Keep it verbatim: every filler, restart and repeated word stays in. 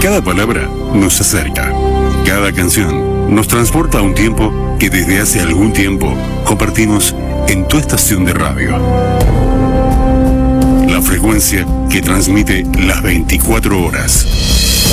Cada palabra nos acerca. Cada canción nos transporta a un tiempo que desde hace algún tiempo compartimos en tu estación de radio. La frecuencia que transmite las veinticuatro horas.